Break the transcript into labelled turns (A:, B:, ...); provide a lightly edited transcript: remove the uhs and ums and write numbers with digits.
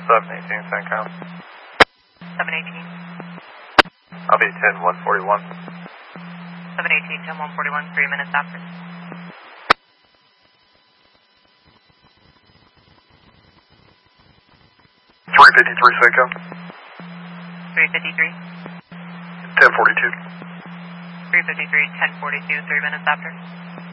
A: 718 CENTCOM.
B: 718.
A: I'll be 10-141.
B: 718, 10-141, 3 minutes after.
A: 353 CENTCOM.
B: 353.
A: 1042.
B: 353, 1042, 3 minutes after.